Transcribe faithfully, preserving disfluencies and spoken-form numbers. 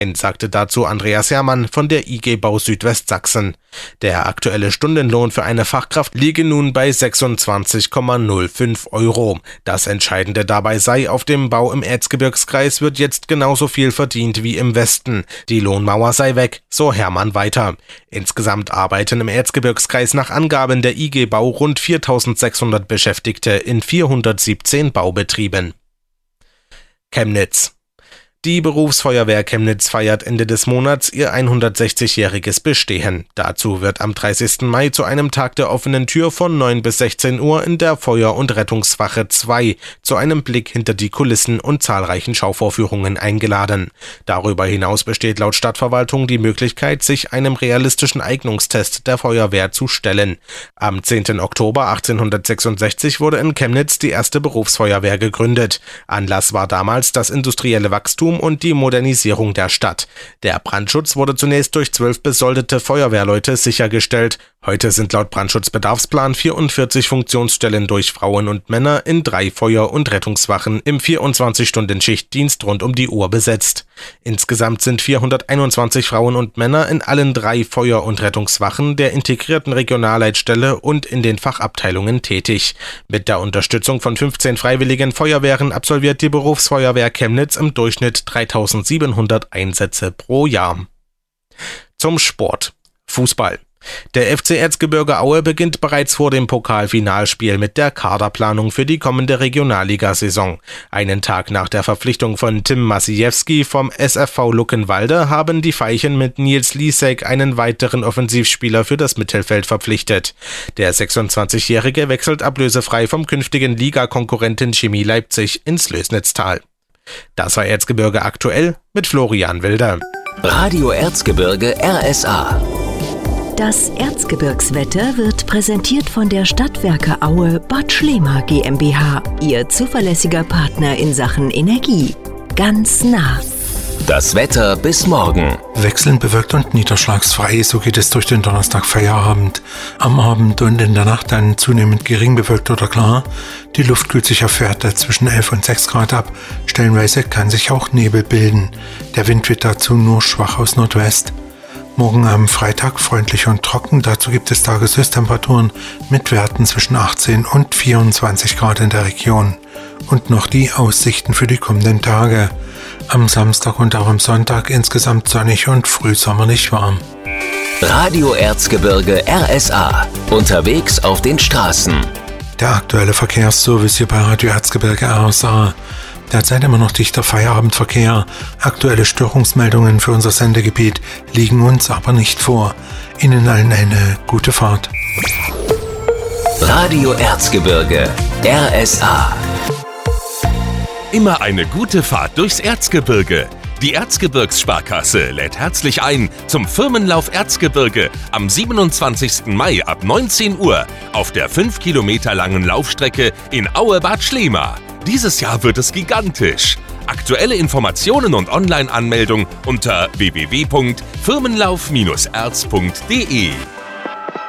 sagte dazu Andreas Herrmann von der I G Bau Südwestsachsen. Der aktuelle Stundenlohn für eine Fachkraft liege nun bei sechsundzwanzig Komma null fünf Euro. Das Entscheidende dabei sei, auf dem Bau im Erzgebirgskreis wird jetzt genauso viel verdient wie im Westen. Die Lohnmauer sei weg, so Herrmann weiter. Insgesamt arbeiten im Erzgebirgskreis nach Angaben der I G Bau rund viertausendsechshundert Beschäftigte in vierhundertsiebzehn Baubetrieben. Chemnitz. Die Berufsfeuerwehr Chemnitz feiert Ende des Monats ihr hundertsechzigjähriges Bestehen. Dazu wird am dreißigsten Mai zu einem Tag der offenen Tür von neun bis sechzehn Uhr in der Feuer- und Rettungswache zwei zu einem Blick hinter die Kulissen und zahlreichen Schauvorführungen eingeladen. Darüber hinaus besteht laut Stadtverwaltung die Möglichkeit, sich einem realistischen Eignungstest der Feuerwehr zu stellen. Am zehnten Oktober achtzehnhundertsechsundsechzig wurde in Chemnitz die erste Berufsfeuerwehr gegründet. Anlass war damals das industrielle Wachstum und die Modernisierung der Stadt. Der Brandschutz wurde zunächst durch zwölf besoldete Feuerwehrleute sichergestellt. Heute sind laut Brandschutzbedarfsplan vierundvierzig Funktionsstellen durch Frauen und Männer in drei Feuer- und Rettungswachen im vierundzwanzig-Stunden-Schichtdienst rund um die Uhr besetzt. Insgesamt sind vierhunderteinundzwanzig Frauen und Männer in allen drei Feuer- und Rettungswachen der integrierten Regionalleitstelle und in den Fachabteilungen tätig. Mit der Unterstützung von fünfzehn freiwilligen Feuerwehren absolviert die Berufsfeuerwehr Chemnitz im Durchschnitt dreitausendsiebenhundert Einsätze pro Jahr. Zum Sport. Fußball. Der F C Erzgebirge Aue beginnt bereits vor dem Pokalfinalspiel mit der Kaderplanung für die kommende Regionalligasaison. Einen Tag nach der Verpflichtung von Tim Masiewski vom S F V Luckenwalde haben die Veilchen mit Nils Lisek einen weiteren Offensivspieler für das Mittelfeld verpflichtet. Der sechsundzwanzigjährige wechselt ablösefrei vom künftigen Ligakonkurrenten Chemie Leipzig ins Lößnitztal. Das war Erzgebirge aktuell mit Florian Wilder. Radio Erzgebirge R S A. Das Erzgebirgswetter wird präsentiert von der Stadtwerke Aue Bad Schlema GmbH, Ihr zuverlässiger Partner in Sachen Energie. Ganz nah. Das Wetter bis morgen. Wechselnd bewölkt und niederschlagsfrei, so geht es durch den Donnerstag Feierabend. Am Abend und in der Nacht dann zunehmend gering bewölkt oder klar. Die Luft kühlt sich auf Werte zwischen elf und sechs Grad ab. Stellenweise kann sich auch Nebel bilden. Der Wind wird dazu nur schwach aus Nordwest. Morgen am Freitag freundlich und trocken, dazu gibt es Tageshöchsttemperaturen mit Werten zwischen achtzehn und vierundzwanzig Grad in der Region. Und noch die Aussichten für die kommenden Tage. Am Samstag und auch am Sonntag insgesamt sonnig und frühsommerlich warm. Radio Erzgebirge R S A. Unterwegs auf den Straßen. Der aktuelle Verkehrsservice hier bei Radio Erzgebirge R S A. Derzeit immer noch dichter Feierabendverkehr. Aktuelle Störungsmeldungen für unser Sendegebiet liegen uns aber nicht vor. Ihnen allen eine gute Fahrt. Radio Erzgebirge R S A. Immer eine gute Fahrt durchs Erzgebirge. Die Erzgebirgssparkasse lädt herzlich ein zum Firmenlauf Erzgebirge am siebenundzwanzigsten Mai ab neunzehn Uhr auf der fünf Kilometer langen Laufstrecke in Aue-Bad Schlema. Dieses Jahr wird es gigantisch. Aktuelle Informationen und Online-Anmeldung unter w w w punkt firmenlauf Bindestrich erz punkt de.